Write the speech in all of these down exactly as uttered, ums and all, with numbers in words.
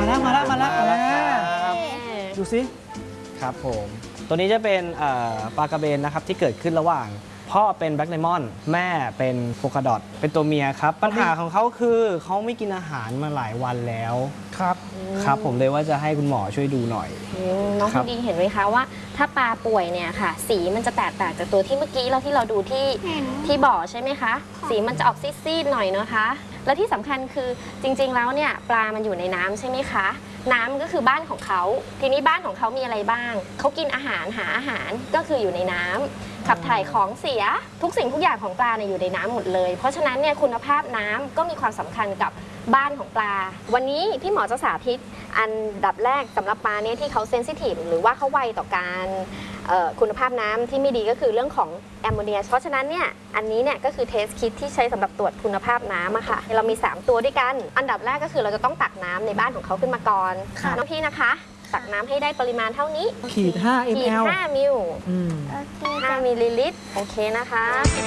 แล้วมาแล้วมาแล้วมาแล้วดูสิครับผมตัวนี้จะเป็นปลากระเบนนะครับที่เกิดขึ้นระหว่างพ่อเป็นแบล็กไดมอนด์แม่เป็นโพคาดอทเป็นตัวเมียครับปัญหาของเขาคือเขาไม่กินอาหารมาหลายวันแล้วครับครับผมเลยว่าจะให้คุณหมอช่วยดูหน่อยน้องคุณดีเห็นไหมคะว่าถ้าปลาป่วยเนี่ยค่ะสีมันจะแตกต่างจากตัวที่เมื่อกี้เราที่เราดูที่ที่บ่อใช่ไหมคะสีมันจะออกซีดๆหน่อยนะคะและที่สำคัญคือจริงๆแล้วเนี่ยปลามันอยู่ในน้ำใช่ไหมคะน้ำก็คือบ้านของเขาทีนี้บ้านของเขามีอะไรบ้างเขากินอาหารหาอาหารก็คืออยู่ในน้ำขับถ่ายของเสียทุกสิ่งทุกอย่างของปลาเนี่ยอยู่ในน้ำหมดเลยเพราะฉะนั้นเนี่ยคุณภาพน้ำก็มีความสำคัญกับบ้านของปลาวันนี้พี่หมอจะสาธิตอันดับแรกสำหรับปลาเนี่ยที่เขาเซนซิทีฟหรือว่าเขาไวต่อการคุณภาพน้ำที่ไม่ดีก็คือเรื่องของแอมโมเนียเพราะฉะนั้นเนี่ยอันนี้เนี่ยก็คือเทสคิดที่ใช้สำหรับตรวจคุณภาพน้ำอะค่ะเรามีสามตัวด้วยกันอันดับแรกก็คือเราจะต้องตักน้ำในบ้านของเขาขึ้นมาก่อนน้องพี่นะคะตักน้ำให้ได้ปริมาณเท่านี้ขีดห้า มลขีดห้ามิลห้ามิลลิลิตรโอเคนะคะ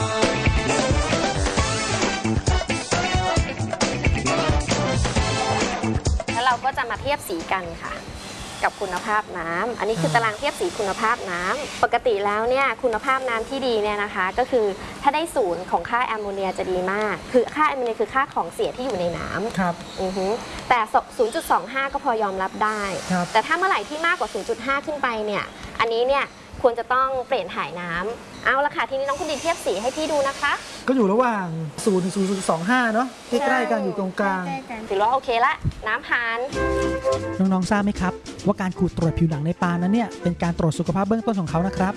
แล้วเราก็จะมาเทียบสีกันค่ะกับคุณภาพน้ำอันนี้คือตารางเทียบสีคุณภาพน้ำปกติแล้วเนี่ยคุณภาพน้ำที่ดีเนี่ยนะคะก็คือถ้าได้ศูนย์ของค่าแอมโมเนียจะดีมากคือค่าแอมโมเนียคือค่าของเสียที่อยู่ในน้ำครับอือฮึแต่ ศูนย์จุดสองห้า ก็พอยอมรับได้แต่ถ้าเมื่อไหร่ที่มากกว่า ศูนย์จุดห้า ขึ้นไปเนี่ยอันนี้เนี่ยควรจะต้องเปลี่ยนถ่ายน้ำเอาละค่ะทีนี้น้องคุณดินเทียบสีให้พี่ดูนะคะก็อยู่ระหว่างศูนย์ถึง ศูนย์จุดสองห้า เนาะใกล้ๆกันอยู่ตรงกลางถือว่าโอเคละน้ำผ่านน้องๆทราบไหมครับว่าการขูดตรวจผิวหนังในปลานั้นเนี่ยเป็นการตรวจสุขภาพเบื้องต้นของเขานะครับ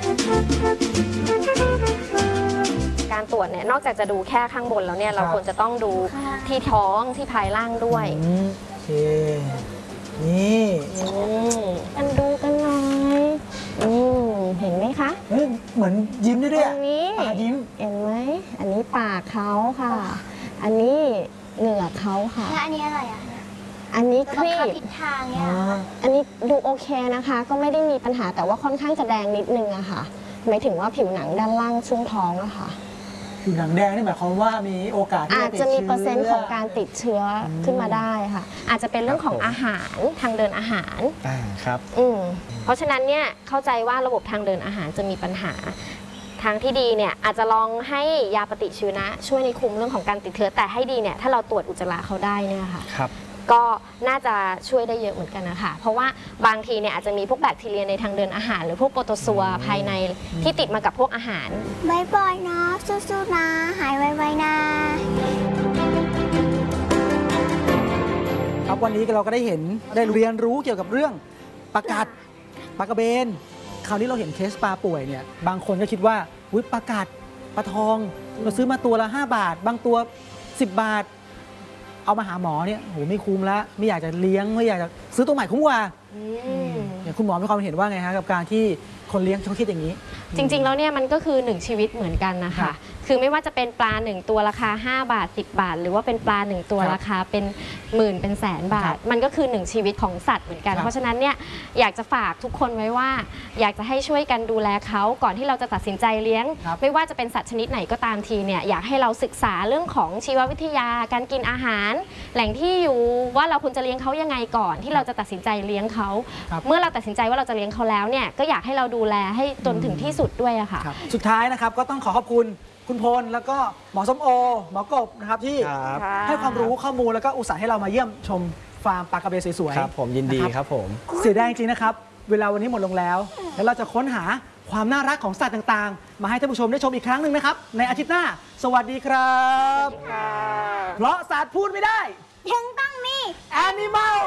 การตรวจเนี่ยนอกจากจะดูแค่ข้างบนแล้วเนี่ยเราควรจะต้องดูที่ท้องที่ภายล่างด้วยโอเคนี่กันดูกันหน่อยเห็นไหมคะเหมือนยิ้มได้ด้วยอันนี้ปากยิ้มเห็นไหมอันนี้ปากเขาค่ะอันนี้เหงือกเขาค่ะแล้วอันนี้อะไรอ่ะอันนี้ครีบผิดทางเนี่ยอันนี้ดูโอเคนะคะก็ไม่ได้มีปัญหาแต่ว่าค่อนข้างจะแดงนิดนึงอะค่ะหมายถึงว่าผิวหนังด้านล่างช่วงท้องอะค่ะผิวหนังแดงนี่หมายความว่ามีโอกาสอาจจะมีเปอร์เซ็นต์ของการติดเชื้อขึ้นมาได้ค่ะอาจจะเป็นเรื่องของอาหารทางเดินอาหารอ่าครับอืมเพราะฉะนั้นเนี่ยเข้าใจว่าระบบทางเดินอาหารจะมีปัญหาทางที่ดีเนี่ยอาจจะลองให้ยาปฏิชีวนะช่วยในคุมเรื่องของการติดเชื้อแต่ให้ดีเนี่ยถ้าเราตรวจอุจจาระเขาได้เนี่ยค่ะครับก็น่าจะช่วยได้เยอะเหมือนกันนะคะเพราะว่าบางทีเนี่ยอาจจะมีพวกแบคทีเรียในทางเดินอาหารหรือพวกโปรโตซัวภายในที่ติดมากับพวกอาหารบ่อยๆนะสู้ๆนะหายไวๆนะครับวันนี้เราก็ได้เห็นได้เรียนรู้เกี่ยวกับเรื่องปลากัดปลากระเบนคราวนี้เราเห็นเคสปลาป่วยเนี่ยบางคนก็คิดว่าอุ๊ยปลากัดปลาทองเราซื้อมาตัวละห้าบาทบางตัวสิบบาทเอามาหาหมอเนี่ยโหไม่คุ้มแล้วไม่อยากจะเลี้ยงไม่อยากจะซื้อตัวใหม่คุ้มกว่าเนี่ยคุณหมอมีความเห็นว่าไงฮะกับการที่คนเลี้ยงเขาคิดอย่างนี้จริงๆแล้วเนี่ยมันก็คือหนึ่งชีวิตเหมือนกันนะคะคือไม่ว่าจะเป็นปลาหนึ่งตัวราคาห้าบาทสิบบาทหรือว่าเป็นปลาหนึ่งตัวราคาเป็นหมื่นเป็นแสนบาทมันก็คือหนึ่งชีวิตของสัตว์เหมือนกันเพราะฉะนั้นเนี่ยอยากจะฝากทุกคนไว้ว่าอยากจะให้ช่วยกันดูแลเขาก่อนที่เราจะตัดสินใจเลี้ยงไม่ว่าจะเป็นสัตว์ชนิดไหนก็ตามทีเนี่ยอยากให้เราศึกษาเรื่องของชีววิทยาการกินอาหารแหล่งที่อยู่ว่าเราควรจะเลี้ยงเขายังไงก่อนที่เราจะตัดสินใจเลี้ยงเขาเมื่อเราตัดสินใจว่าเราจะเลี้ยงเขาแล้วเนี่ยก็อยากให้เราดูแลให้จนถึงที่สุดด้วยอะค่ะสุดท้ายนะครับก็ต้องขอขอบคุณคุณพลแล้วก็หมอส้มโอหมอกบนะครับที่ให้ความรู้ข้อมูลแล้วก็อุตส่าห์ให้เรามาเยี่ยมชมฟาร์มปลากระเบนสวยๆครับผมยินดีครับผมเสียดายจริงๆนะครับเวลาวันนี้หมดลงแล้วแล้วเราจะค้นหาความน่ารักของสัตว์ต่างๆมาให้ท่านผู้ชมได้ชมอีกครั้งหนึ่งนะครับในอาทิตย์หน้าสวัสดีครับเพราะสัตว์พูดไม่ได้ยังต้องมี Animal